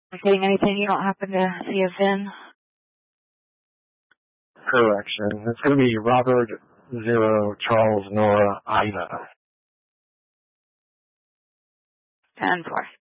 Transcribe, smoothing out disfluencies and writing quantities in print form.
Getting anything? You don't happen to see a VIN? Correction. It's going to be Robert 0 Charles Nora Ina. 10-4.